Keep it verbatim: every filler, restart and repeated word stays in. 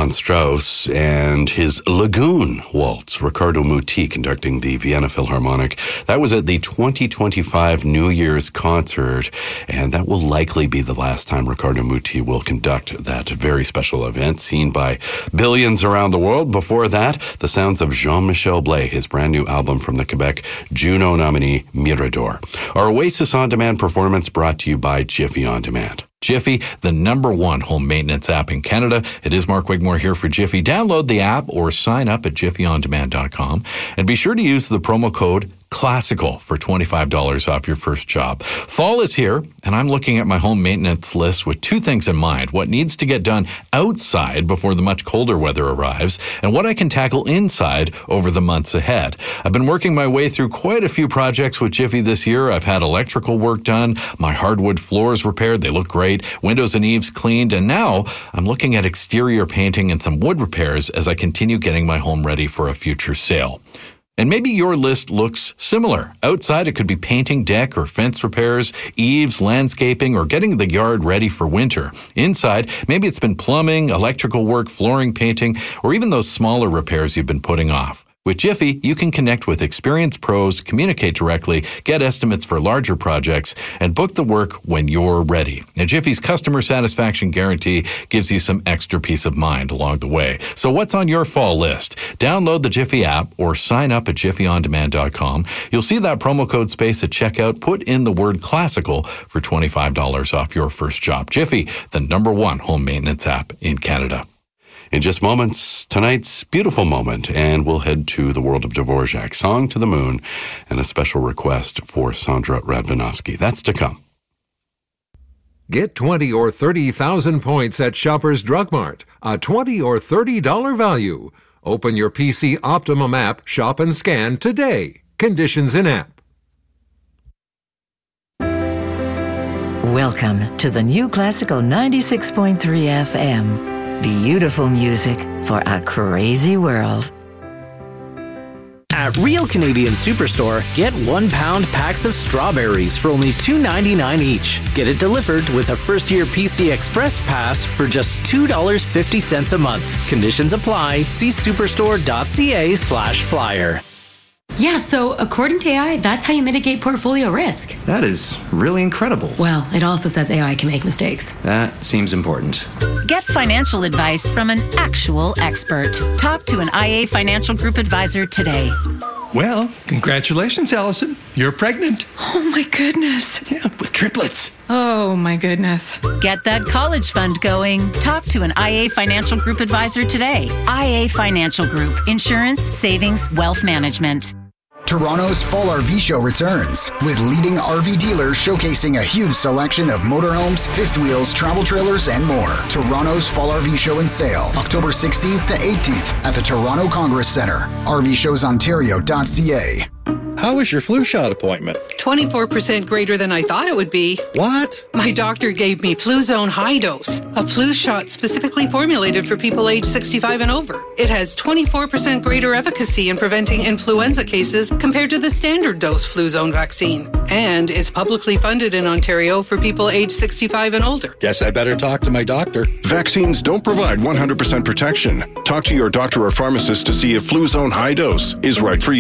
Johann Strauss and his Lagoon Waltz, Riccardo Muti conducting the Vienna Philharmonic. That was at the twenty twenty-five New Year's concert, and that will likely be the last time Riccardo Muti will conduct that very special event seen by billions around the world. Before that, the sounds of Jean-Michel Blais, his brand new album from the Quebec Juno nominee Mirador. Our Oasis On Demand performance brought to you by Jiffy On Demand. Jiffy, the number one home maintenance app in Canada. It is Mark Wigmore here for Jiffy. Download the app or sign up at jiffy on demand dot com. And be sure to use the promo code Classical for twenty-five dollars off your first job. Fall is here, and I'm looking at my home maintenance list with two things in mind: what needs to get done outside before the much colder weather arrives, and what I can tackle inside over the months ahead. I've been working my way through quite a few projects with Jiffy this year. I've had electrical work done, my hardwood floors repaired, they look great, windows and eaves cleaned, and now I'm looking at exterior painting and some wood repairs as I continue getting my home ready for a future sale. And maybe your list looks similar. Outside, it could be painting deck or fence repairs, eaves, landscaping, or getting the yard ready for winter. Inside, maybe it's been plumbing, electrical work, flooring, painting, or even those smaller repairs you've been putting off. With Jiffy, you can connect with experienced pros, communicate directly, get estimates for larger projects, and book the work when you're ready. And Jiffy's customer satisfaction guarantee gives you some extra peace of mind along the way. So what's on your fall list? Download the Jiffy app or sign up at jiffy on demand dot com. You'll see that promo code space at checkout. Put in the word classical for twenty-five dollars off your first job. Jiffy, the number one home maintenance app in Canada. In just moments, tonight's beautiful moment, and we'll head to the world of Dvorak, Song to the Moon, and a special request for Sandra Radvanovsky. That's to come. Get twenty or thirty thousand points at Shoppers Drug Mart, a twenty or thirty dollars value. Open your P C Optimum app, shop and scan today. Conditions in app. Welcome to the new Classical ninety-six point three F M. Beautiful music for a crazy world. At Real Canadian Superstore, get one pound packs of strawberries for only two ninety-nine each. Get it delivered with a first-year P C Express Pass for just two dollars and fifty cents a month. Conditions apply. See superstore.ca slash flyer. Yeah, so according to A I, that's how you mitigate portfolio risk. That is really incredible. Well, it also says A I can make mistakes. That seems important. Get financial advice from an actual expert. Talk to an I A Financial Group advisor today. Well, congratulations, Allison. You're pregnant. Oh, my goodness. Yeah, with triplets. Oh, my goodness. Get that college fund going. Talk to an I A Financial Group advisor today. I A Financial Group. Insurance, savings, wealth management. Toronto's Fall R V Show returns, with leading R V dealers showcasing a huge selection of motorhomes, fifth wheels, travel trailers, and more. Toronto's Fall R V Show in sale, October sixteenth to eighteenth at the Toronto Congress Centre. R V shows ontario dot c a. How was your flu shot appointment? twenty-four percent greater than I thought it would be. What? My doctor gave me Fluzone High Dose, a flu shot specifically formulated for people age sixty-five and over. It has twenty-four percent greater efficacy in preventing influenza cases compared to the standard dose Fluzone vaccine. And is publicly funded in Ontario for people age sixty-five and older. Guess I better talk to my doctor. Vaccines don't provide one hundred percent protection. Talk to your doctor or pharmacist to see if Fluzone High Dose is right for you.